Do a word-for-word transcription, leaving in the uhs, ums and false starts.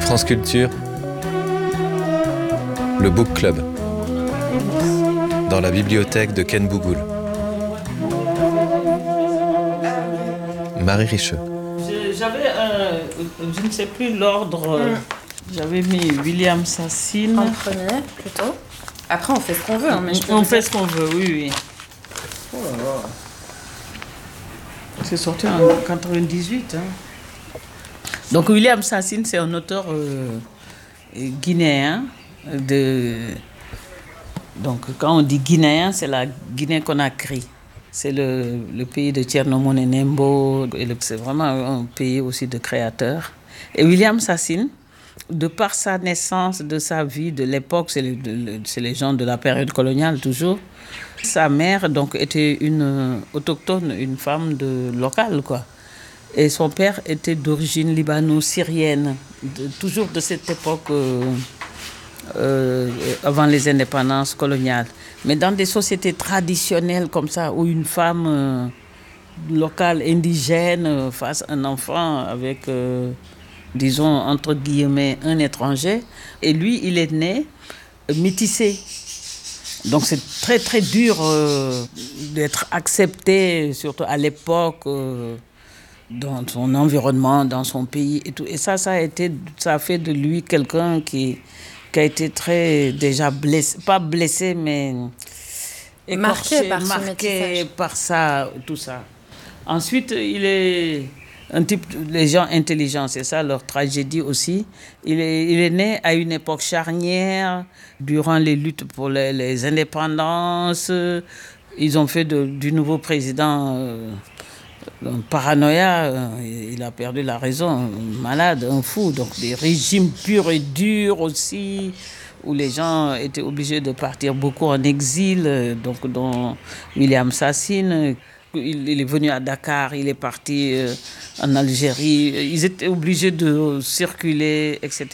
France Culture, le Book Club, dans la bibliothèque de Ken Bougoul. Marie Richeux. J'avais, euh, je ne sais plus l'ordre, mm. J'avais mis William Sassine. En premier, plutôt. Après, on fait ce qu'on veut. Hein, mais je peux on fait dire... ce qu'on veut, oui, oui. Oh là là. C'est sorti en quatre-vingt-dix-huit. Hein. Donc, William Sassine, c'est un auteur euh, guinéen. De... Donc, quand on dit guinéen, c'est la Guinée-Conakry. C'est le, le pays de Thierno Moule Nembo. Et le, c'est vraiment un pays aussi de créateurs. Et William Sassine, de par sa naissance, de sa vie, de l'époque, c'est, le, le, c'est les gens de la période coloniale toujours. Sa mère donc était une autochtone, une femme de, locale, quoi. Et son père était d'origine libano-syrienne, de, toujours de cette époque, euh, euh, avant les indépendances coloniales. Mais dans des sociétés traditionnelles comme ça, où une femme euh, locale, indigène, euh, fasse un enfant avec... Euh, disons, entre guillemets, un étranger. Et lui, il est né métissé. Donc c'est très, très dur euh, d'être accepté, surtout à l'époque, euh, dans son environnement, dans son pays et tout. Et ça, ça a, été, ça a fait de lui quelqu'un qui, qui a été très, déjà blessé, pas blessé, mais écorché, marqué par marqué par ça, tout ça. Ensuite, il est... un type, les gens intelligents, c'est ça leur tragédie aussi. Il est, il est né à une époque charnière, durant les luttes pour les, les indépendances. Ils ont fait de, du nouveau président euh, un paranoïa, euh, il a perdu la raison, un malade, un fou. Donc des régimes purs et durs aussi, où les gens étaient obligés de partir beaucoup en exil, donc dont William Sassine. Il est venu à Dakar, il est parti en Algérie. Ils étaient obligés de circuler, et cetera.